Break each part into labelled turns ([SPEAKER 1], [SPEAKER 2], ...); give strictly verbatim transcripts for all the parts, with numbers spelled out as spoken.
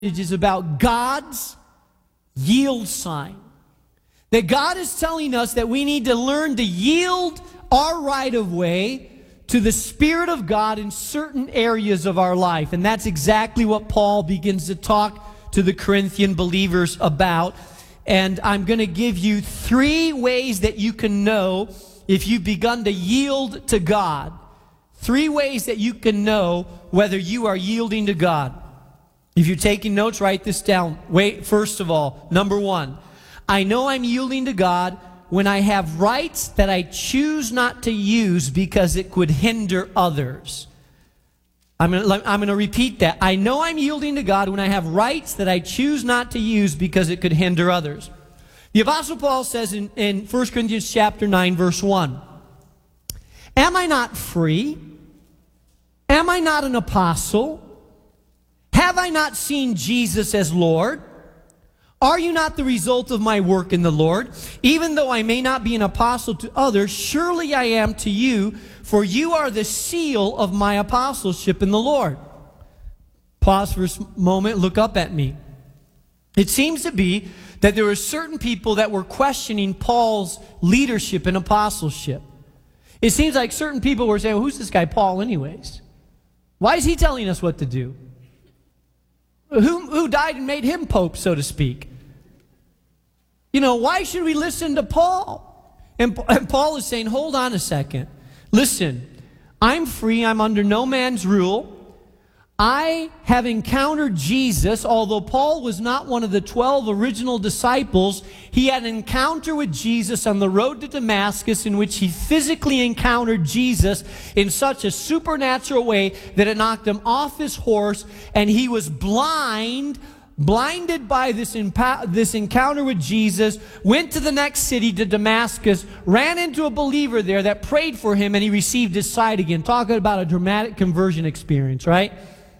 [SPEAKER 1] is about God's yield sign. That God is telling us that we need to learn to yield our right of way to the Spirit of God in certain areas of our life. And that's exactly what Paul begins to talk to the Corinthian believers about. And I'm going to give you three ways that you can know if you've begun to yield to God. Three ways that you can know whether you are yielding to God. If you're taking notes, write this down. Wait, first of all, number one, I know I'm yielding to God when I have rights that I choose not to use because it could hinder others. I'm going to, I'm going to repeat that. I know I'm yielding to God when I have rights that I choose not to use because it could hinder others. The Apostle Paul says in, in First Corinthians chapter nine, verse one, am I not free? Am I not an apostle? Have I not seen Jesus as Lord? Are you not the result of my work in the Lord? Even though I may not be an apostle to others, surely I am to you, for you are the seal of my apostleship in the Lord. Pause for a moment, look up at me. It seems to be that there were certain people that were questioning Paul's leadership and apostleship. It seems like certain people were saying, well, who's this guy Paul anyways? Why is he telling us what to do? Who, who died and made him pope, so to speak? You know, why should we listen to Paul? And, and Paul is saying, hold on a second. Listen, I'm free. I'm under no man's rule. I have encountered Jesus. Although Paul was not one of the twelve original disciples, he had an encounter with Jesus on the road to Damascus in which he physically encountered Jesus in such a supernatural way that it knocked him off his horse, and he was blind, blinded by this, impa- this encounter with Jesus, went to the next city, to Damascus, ran into a believer there that prayed for him, and he received his sight again. Talking about a dramatic conversion experience, right?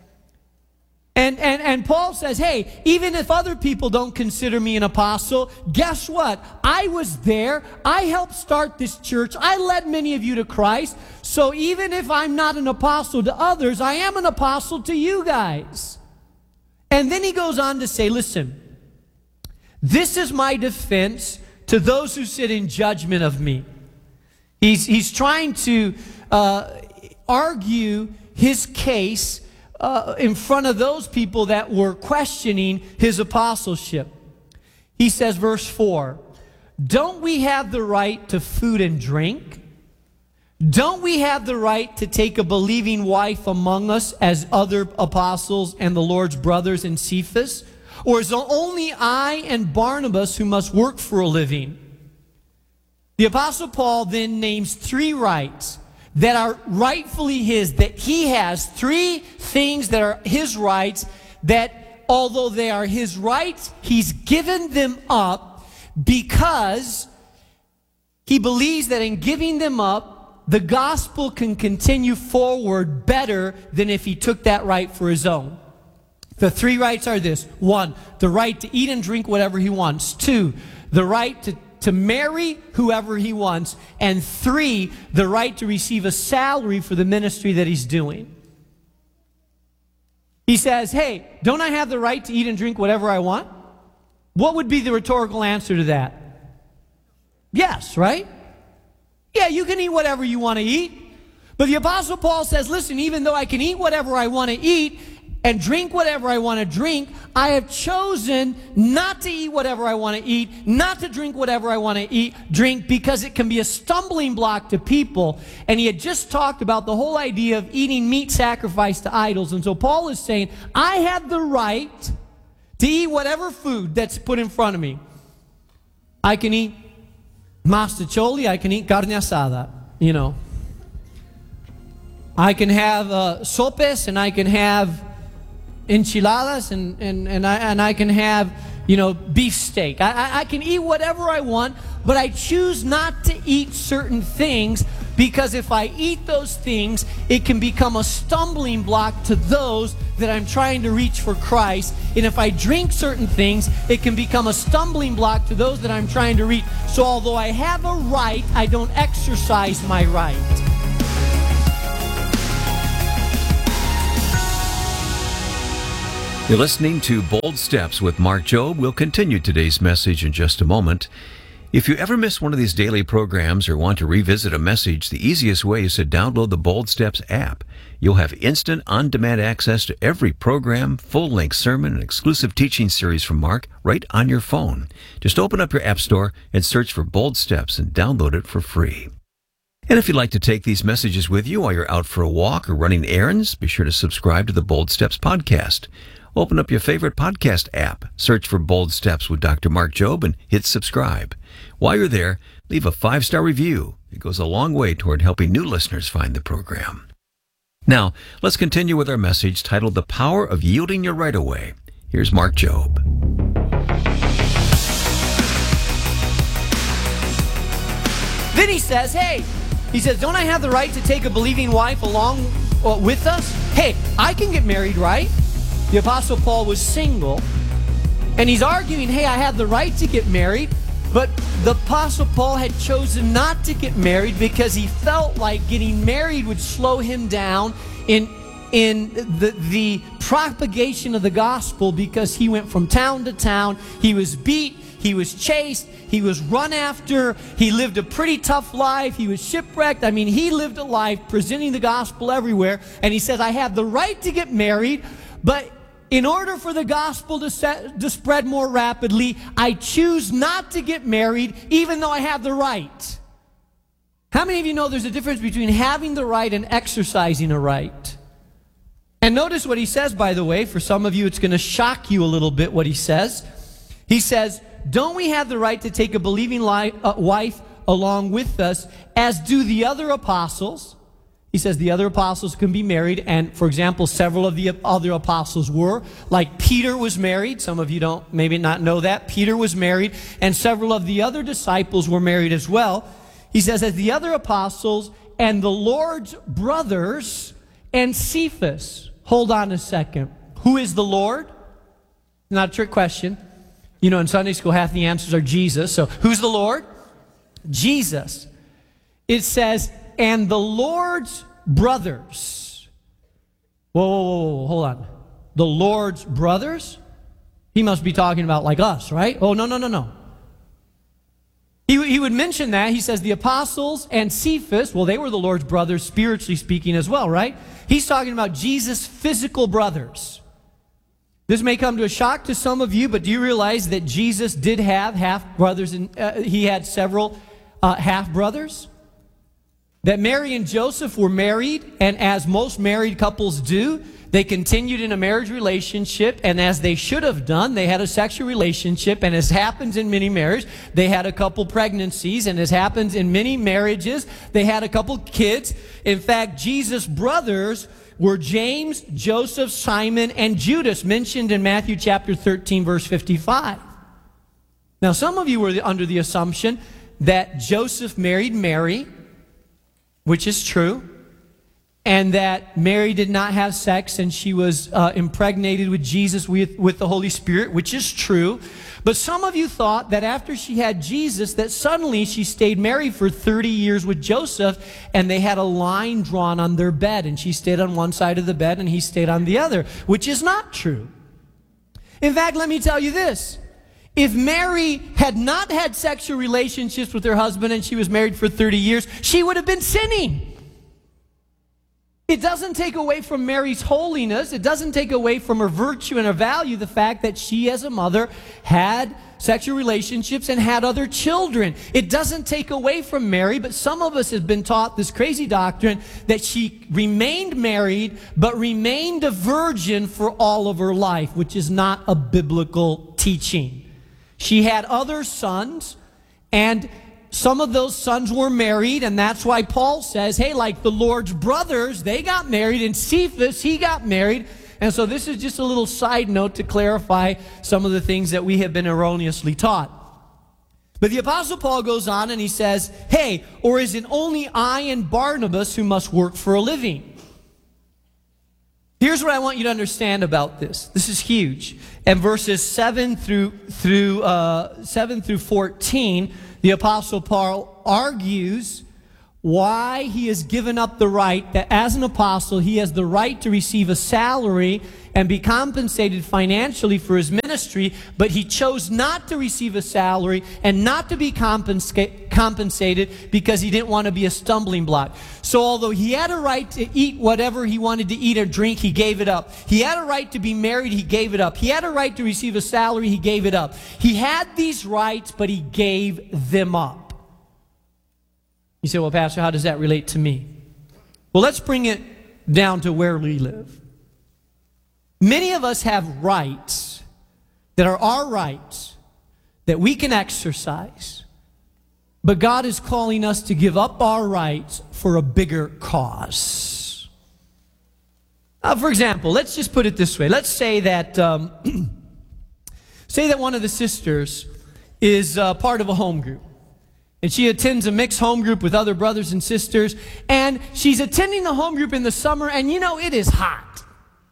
[SPEAKER 1] And, and, and Paul says, hey, even if other people don't consider me an apostle, guess what? I was there. I helped start this church. I led many of you to Christ. So even if I'm not an apostle to others, I am an apostle to you guys. And then he goes on to say, listen, this is my defense to those who sit in judgment of me. He's, he's trying to uh, argue his case Uh, in front of those people that were questioning his apostleship. He says, verse four, don't we have the right to food and drink? Don't we have the right to take a believing wife among us as other apostles and the Lord's brothers in Cephas? Or is it only I and Barnabas who must work for a living? The Apostle Paul then names three rights that are rightfully his, that he has three things that are his rights, that although they are his rights, he's given them up because he believes that in giving them up, the gospel can continue forward better than if he took that right for his own. The three rights are this. One, the right to eat and drink whatever he wants. Two, the right to to marry whoever he wants. And three, the right to receive a salary for the ministry that he's doing. He says, hey, don't I have the right to eat and drink whatever I want? What would be the rhetorical answer to that? Yes, right? Yeah, you can eat whatever you want to eat. But the Apostle Paul says, listen, even though I can eat whatever I want to eat and drink whatever I want to drink, I have chosen not to eat whatever I want to eat, not to drink whatever I want to eat, drink, because it can be a stumbling block to people. And he had just talked about the whole idea of eating meat sacrificed to idols. And so Paul is saying, I have the right to eat whatever food that's put in front of me. I can eat mastacholi, I can eat carne asada, you know. I can have uh, sopes, and I can have enchiladas, and, and, and, I, and I can have, you know, beef steak. I, I, I can eat whatever I want, but I choose not to eat certain things, because if I eat those things, it can become a stumbling block to those that I'm trying to reach for Christ. And if I drink certain things, it can become a stumbling block to those that I'm trying to reach. So although I have a right, I don't exercise my right.
[SPEAKER 2] You're listening to Bold Steps with Mark Jobe. We'll continue today's message in just a moment. If you ever miss one of these daily programs or want to revisit a message, the easiest way is to download the Bold Steps app. You'll have instant, on-demand access to every program, full-length sermon, and exclusive teaching series from Mark right on your phone. Just open up your app store and search for Bold Steps and download it for free. And if you'd like to take these messages with you while you're out for a walk or running errands, be sure to subscribe to the Bold Steps podcast. Open up your favorite podcast app, search for Bold Steps with Doctor Mark Jobe, and hit subscribe. While you're there, leave a five-star review. It goes a long way toward helping new listeners find the program. Now, let's continue with our message titled The Power of Yielding Your Right Away. Here's Mark Jobe.
[SPEAKER 1] Then he says, hey, he says, don't I have the right to take a believing wife along uh, with us? Hey, I can get married, right? The Apostle Paul was single, and he's arguing, hey, I have the right to get married, but the Apostle Paul had chosen not to get married because he felt like getting married would slow him down in, in the, the propagation of the gospel, because he went from town to town, he was beat, he was chased, he was run after, he lived a pretty tough life, he was shipwrecked. I mean, he lived a life presenting the gospel everywhere, and he says, I have the right to get married, but in order for the gospel to, set, to spread more rapidly, I choose not to get married, even though I have the right. How many of you know there's a difference between having the right and exercising a right? And notice what he says, by the way. For some of you, it's going to shock you a little bit what he says. He says, don't we have the right to take a believing li- uh, wife along with us, as do the other apostles? He says the other apostles can be married, and for example, several of the other apostles were. Like Peter was married. Some of you don't maybe not know that. Peter was married, and several of the other disciples were married as well. He says, as the other apostles and the Lord's brothers and Cephas. Hold on a second. Who is the Lord? Not a trick question. You know, in Sunday school, half the answers are Jesus. So who's the Lord? Jesus. It says, and the Lord's brothers. Whoa, whoa, whoa, whoa, hold on. The Lord's brothers? He must be talking about like us, right? Oh, no, no, no, no. He, he would mention that. He says the apostles and Cephas, well, they were the Lord's brothers, spiritually speaking as well, right? He's talking about Jesus' physical brothers. This may come to a shock to some of you, but do you realize that Jesus did have half-brothers, and uh, he had several uh, half-brothers? That Mary and Joseph were married, and as most married couples do, they continued in a marriage relationship, and as they should have done, they had a sexual relationship, and as happens in many marriages, they had a couple pregnancies, and as happens in many marriages, they had a couple kids. In fact, Jesus' brothers were James, Joseph, Simon, and Judas, mentioned in Matthew chapter thirteen, verse fifty-five. Now, some of you were under the assumption that Joseph married Mary, which is true, and that Mary did not have sex and she was uh, impregnated with Jesus with, with the Holy Spirit, which is true. But some of you thought that after she had Jesus, that suddenly she stayed married for thirty years with Joseph, and they had a line drawn on their bed, and she stayed on one side of the bed and he stayed on the other, which is not true. In fact, let me tell you this. If Mary had not had sexual relationships with her husband and she was married for thirty years, she would have been sinning. It doesn't take away from Mary's holiness. It doesn't take away from her virtue and her value, the fact that she as a mother had sexual relationships and had other children. It doesn't take away from Mary, but some of us have been taught this crazy doctrine that she remained married but remained a virgin for all of her life, which is not a biblical teaching. She had other sons, and some of those sons were married, and that's why Paul says, hey, like the Lord's brothers, they got married, and Cephas, he got married. And so this is just a little side note to clarify some of the things that we have been erroneously taught. But the Apostle Paul goes on and he says, hey, or is it only I and Barnabas who must work for a living? Here's what I want you to understand about this. This is huge. And verses seven through through uh, seven through fourteen, the Apostle Paul argues why he has given up the right that as an apostle he has the right to receive a salary and be compensated financially for his ministry, but he chose not to receive a salary and not to be compensa- compensated because he didn't want to be a stumbling block. So although he had a right to eat whatever he wanted to eat or drink, he gave it up. He had a right to be married, he gave it up. He had a right to receive a salary, he gave it up. He had these rights, but he gave them up. You say, well, Pastor, how does that relate to me? Well, let's bring it down to where we live. Many of us have rights that are our rights that we can exercise, but God is calling us to give up our rights for a bigger cause. Uh, for example, let's just put it this way. Let's say that um, say that one of the sisters is uh, part of a home group. And she attends a mixed home group with other brothers and sisters. And she's attending the home group in the summer, and you know, it is hot.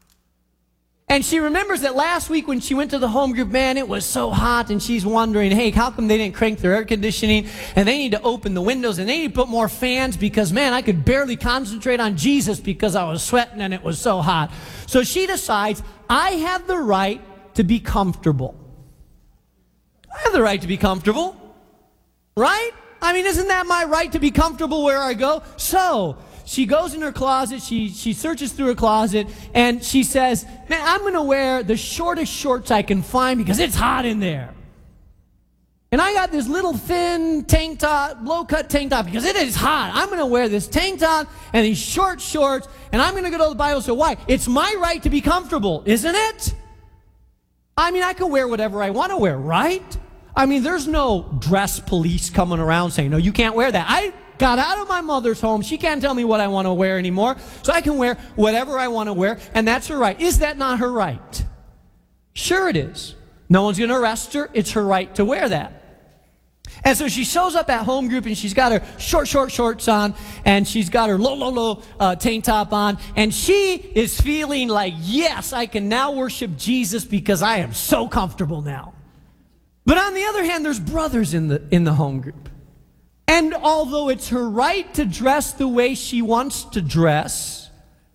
[SPEAKER 1] And she remembers that last week when she went to the home group, man, it was so hot. And she's wondering, hey, how come they didn't crank their air conditioning? And they need to open the windows, and they need to put more fans because, man, I could barely concentrate on Jesus because I was sweating and it was so hot. So she decides, I have the right to be comfortable. I have the right to be comfortable. Right? I mean, isn't that my right to be comfortable where I go? So, she goes in her closet, she, she searches through her closet, and she says, man, I'm going to wear the shortest shorts I can find because it's hot in there. And I got this little thin tank top, low-cut tank top because it is hot. I'm going to wear this tank top and these short shorts, and I'm going to go to the Bible. So why? It's my right to be comfortable, isn't it? I mean, I can wear whatever I want to wear, right? I mean, there's no dress police coming around saying, no, you can't wear that. I got out of my mother's home. She can't tell me what I want to wear anymore. So I can wear whatever I want to wear, and that's her right. Is that not her right? Sure it is. No one's going to arrest her. It's her right to wear that. And so she shows up at home group, and she's got her short, short shorts on, and she's got her low, low, low uh, tank top on, and she is feeling like, yes, I can now worship Jesus because I am so comfortable now. But on the other hand, there's brothers in the in the home group. And although it's her right to dress the way she wants to dress,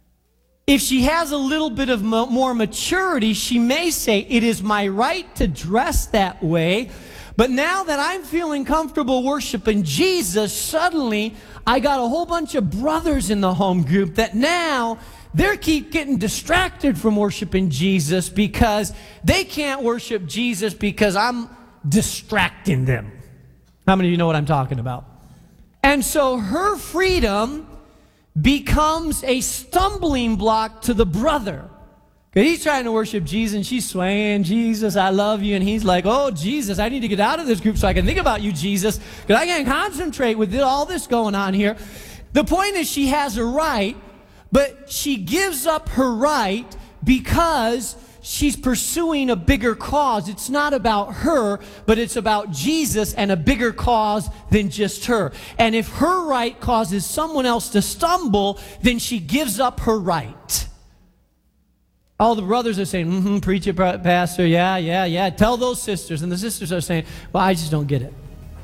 [SPEAKER 1] if she has a little bit of mo- more maturity, she may say, it is my right to dress that way. But now that I'm feeling comfortable worshiping Jesus, suddenly I got a whole bunch of brothers in the home group that now they keep getting distracted from worshiping Jesus because they can't worship Jesus because I'm distracting them. How many of you know what I'm talking about? And so her freedom becomes a stumbling block to the brother. Because he's trying to worship Jesus, and she's swaying, Jesus, I love you. And he's like, oh, Jesus, I need to get out of this group so I can think about you, Jesus, because I can't concentrate with all this going on here. The point is, she has a right, but she gives up her right because she's pursuing a bigger cause. It's not about her, but it's about Jesus and a bigger cause than just her. And if her right causes someone else to stumble, then she gives up her right. All the brothers are saying, mm-hmm, preach it, pastor, yeah, yeah, yeah. Tell those sisters. And the sisters are saying, well, I just don't get it.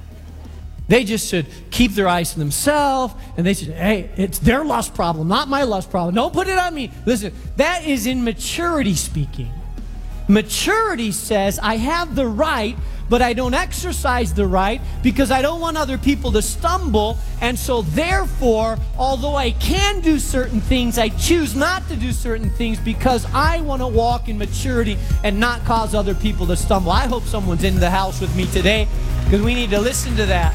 [SPEAKER 1] They just should keep their eyes to themselves, and they should, hey, it's their lust problem, not my lust problem. Don't put it on me. Listen, that is immaturity speaking. Maturity says, I have the right, but I don't exercise the right because I don't want other people to stumble, and so therefore, although I can do certain things, I choose not to do certain things because I want to walk in maturity and not cause other people to stumble. I hope someone's in the house with me today because we need to listen to that.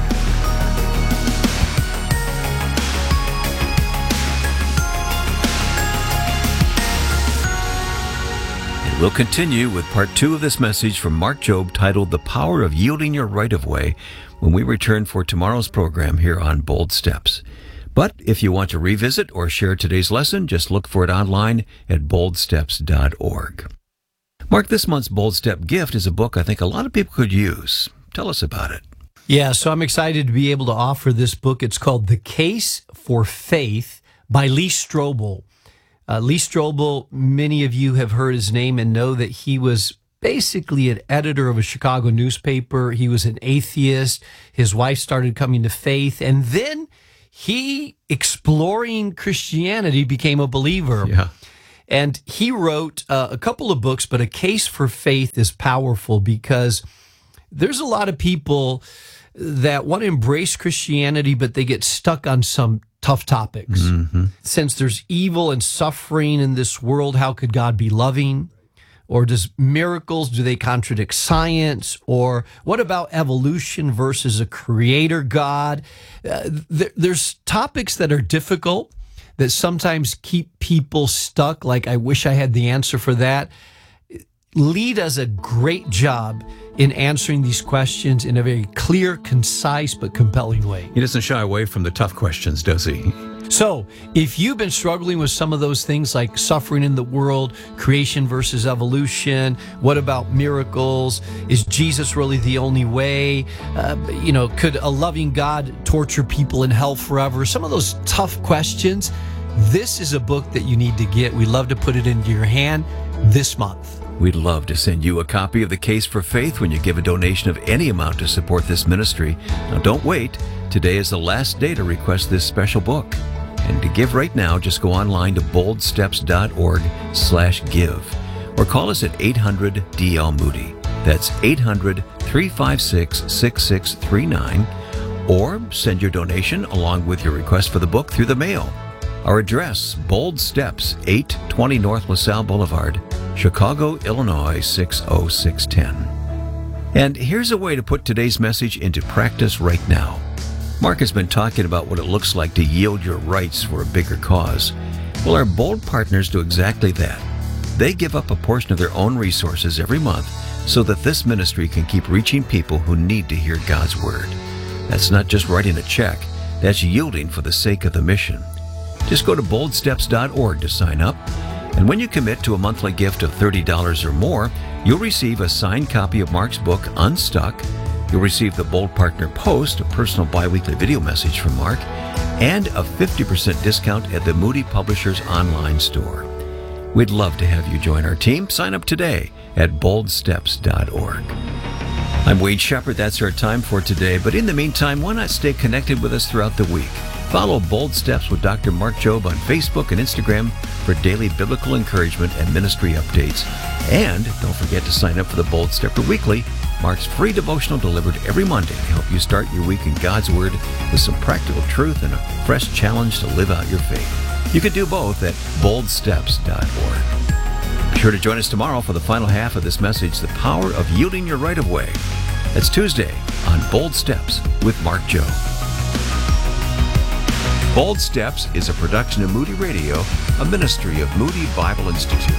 [SPEAKER 2] We'll continue with part two of this message from Mark Jobe titled The Power of Yielding Your Right of Way when we return for tomorrow's program here on Bold Steps. But if you want to revisit or share today's lesson, just look for it online at bold steps dot org. Mark, this month's Bold Step gift is a book I think a lot of people could use. Tell us about it.
[SPEAKER 1] Yeah, so I'm excited to be able to offer this book. It's called The Case for Faith by Lee Strobel. Uh, Lee Strobel, many of you have heard his name and know that he was basically an editor of a Chicago newspaper. He was an atheist. His wife started coming to faith, and then he, exploring Christianity, became a believer.
[SPEAKER 2] Yeah.
[SPEAKER 1] And he wrote uh, a couple of books, but A Case for Faith is powerful because there's a lot of people that want to embrace Christianity, but they get stuck on some tough topics. Mm-hmm. Since there's evil and suffering in this world, how could God be loving? Or does miracles, do they contradict science? Or what about evolution versus a creator God? Uh, there, there's topics that are difficult that sometimes keep people stuck, like, I wish I had the answer for that. Lee does a great job in answering these questions in a very clear, concise, but compelling way.
[SPEAKER 2] He doesn't shy away from the tough questions, does he?
[SPEAKER 1] So, if you've been struggling with some of those things like suffering in the world, creation versus evolution, what about miracles? Is Jesus really the only way? Uh, you know, could a loving God torture people in hell forever? Some of those tough questions. This is a book that you need to get. We'd love to put it into your hand this month.
[SPEAKER 2] We'd love to send you a copy of The Case for Faith when you give a donation of any amount to support this ministry. Now, don't wait. Today is the last day to request this special book. And to give right now, just go online to boldsteps.org slash give or call us at eight hundred D L Moody. That's eight hundred, three five six, six six three nine. Or send your donation along with your request for the book through the mail. Our address, Bold Steps, eight twenty North LaSalle Boulevard, Chicago, Illinois, six oh six one oh. And here's a way to put today's message into practice right now. Mark has been talking about what it looks like to yield your rights for a bigger cause. Well, our Bold partners do exactly that. They give up a portion of their own resources every month so that this ministry can keep reaching people who need to hear God's Word. That's not just writing a check, that's yielding for the sake of the mission. Just go to bold steps dot org to sign up, and when you commit to a monthly gift of thirty dollars or more, you'll receive a signed copy of Mark's book, Unstuck. You'll receive the Bold Partner Post, a personal bi-weekly video message from Mark, and a fifty percent discount at the Moody Publishers online store. We'd love to have you join our team. Sign up today at bold steps dot org. I'm Wade Shepard. That's our time for today. But in the meantime, why not stay connected with us throughout the week? Follow Bold Steps with Doctor Mark Jobe on Facebook and Instagram for daily biblical encouragement and ministry updates. And don't forget to sign up for the Bold Stepper Weekly, Mark's free devotional delivered every Monday to help you start your week in God's Word with some practical truth and a fresh challenge to live out your faith. You can do both at bold steps dot org. Be sure to join us tomorrow for the final half of this message, The Power of Yielding Your Right of Way. That's Tuesday on Bold Steps with Mark Jobe. Bold Steps is a production of Moody Radio, a ministry of Moody Bible Institute.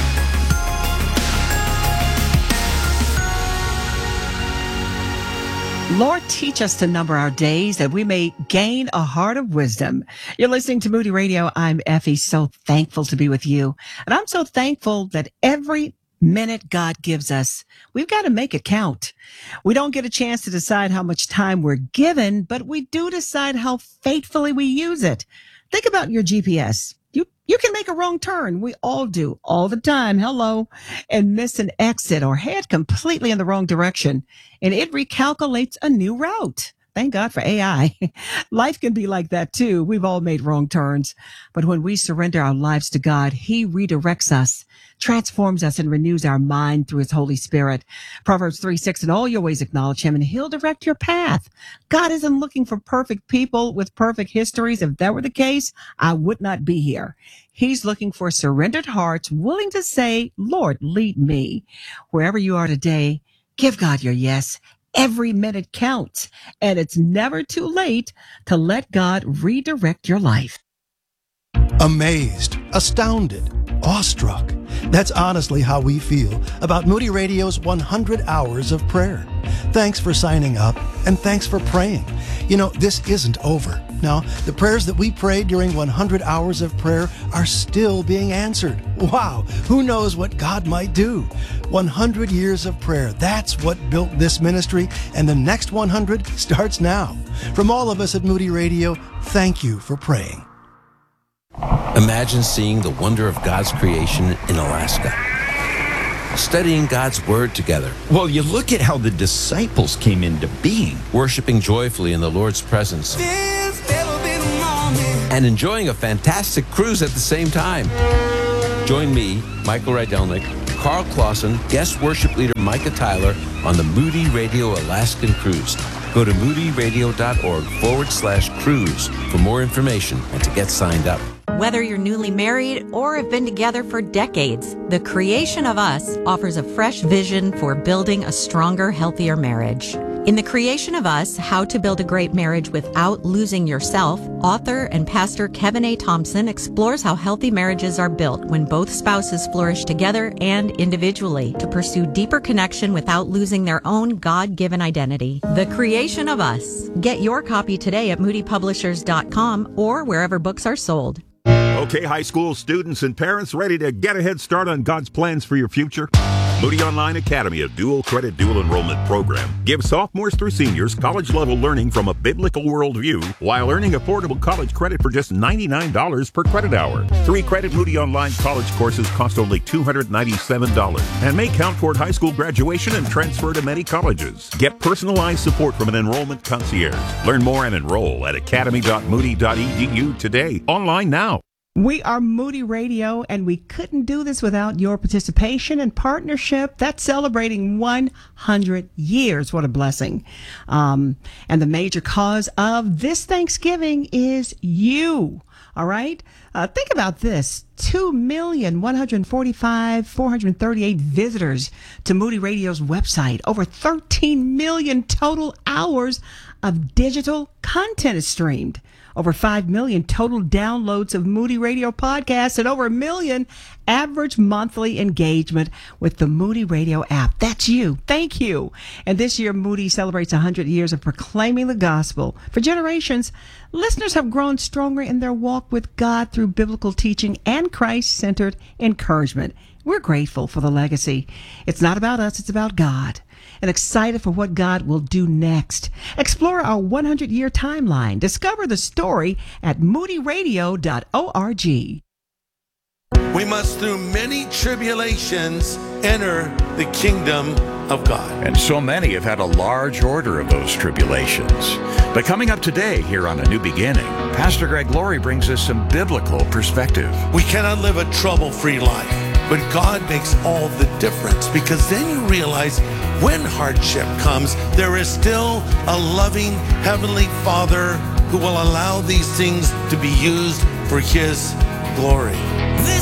[SPEAKER 3] Lord, teach us to number our days that we may gain a heart of wisdom. You're listening to Moody Radio. I'm Effie, so thankful to be with you. And I'm so thankful that every minute God gives us, we've got to make it count. We don't get a chance to decide how much time we're given, but we do decide how faithfully we use it. Think about your G P S. You you can make a wrong turn. We all do all the time. Hello. And miss an exit or head completely in the wrong direction. And it recalculates a new route. Thank God for A I. Life can be like that too. We've all made wrong turns. But when we surrender our lives to God, He redirects us, transforms us, and renews our mind through His Holy Spirit. Proverbs three six, in all your ways acknowledge Him, and He'll direct your path. God isn't looking for perfect people with perfect histories. If that were the case, I would not be here. He's looking for surrendered hearts willing to say, Lord, lead me. Wherever you are today, give God your yes. Every minute counts, and it's never too late to let God redirect your life.
[SPEAKER 4] Amazed, astounded, awestruck. That's honestly how we feel about Moody Radio's one hundred hours of prayer. Thanks for signing up, and thanks for praying. You know, this isn't over. Now, the prayers that we prayed during one hundred hours of prayer are still being answered. Wow, who knows what God might do? one hundred years of prayer, that's what built this ministry, and the next one hundred starts now. From all of us at Moody Radio, thank you for praying.
[SPEAKER 5] Imagine seeing the wonder of God's creation in Alaska, studying God's Word together.
[SPEAKER 6] Well, you look at how the disciples came into being.
[SPEAKER 5] Worshiping joyfully in the Lord's presence.
[SPEAKER 6] There's never been a moment.
[SPEAKER 5] And enjoying a fantastic cruise at the same time. Join me, Michael Rydelnik, Carl Clausen, guest worship leader Micah Tyler on the Moody Radio Alaskan Cruise. Go to moodyradio.org forward slash cruise for more information and to get signed up.
[SPEAKER 7] Whether you're newly married or have been together for decades, The Creation of Us offers a fresh vision for building a stronger, healthier marriage. In The Creation of Us, How to Build a Great Marriage Without Losing Yourself, author and pastor Kevin A. Thompson explores how healthy marriages are built when both spouses flourish together and individually to pursue deeper connection without losing their own God-given identity. The Creation of Us. Get your copy today at moody publishers dot com or wherever books are sold.
[SPEAKER 8] Okay, high school students and parents ready to get a head start on God's plans for your future? Moody Online Academy, a dual credit, dual enrollment program, gives sophomores through seniors college-level learning from a biblical worldview while earning affordable college credit for just ninety-nine dollars per credit hour. Three credit Moody Online college courses cost only two hundred ninety-seven dollars and may count toward high school graduation and transfer to many colleges. Get personalized support from an enrollment concierge. Learn more and enroll at academy dot moody dot e d u today. Online now.
[SPEAKER 3] We are Moody Radio, and we couldn't do this without your participation and partnership. That's celebrating one hundred years. What a blessing. Um, and the major cause of this Thanksgiving is you. All right? Uh, think about this. two million one hundred forty-five thousand four hundred thirty-eight visitors to Moody Radio's website. Over thirteen million total hours of digital content is streamed. Over five million total downloads of Moody Radio podcasts and over a million average monthly engagement with the Moody Radio app. That's you. Thank you. And this year, Moody celebrates one hundred years of proclaiming the gospel. For generations, listeners have grown stronger in their walk with God through biblical teaching and Christ-centered encouragement. We're grateful for the legacy. It's not about us, it's about God. And excited for what God will do next. Explore our one hundred year timeline. Discover the story at moody radio dot org.
[SPEAKER 9] We must, through many tribulations, enter the kingdom of God.
[SPEAKER 6] And so many have had a large order of those tribulations. But coming up today here on A New Beginning, Pastor Greg Laurie brings us some biblical perspective.
[SPEAKER 9] We cannot live a trouble-free life, but God makes all the difference, because then you realize when hardship comes, there is still a loving Heavenly Father who will allow these things to be used for His glory.
[SPEAKER 10] This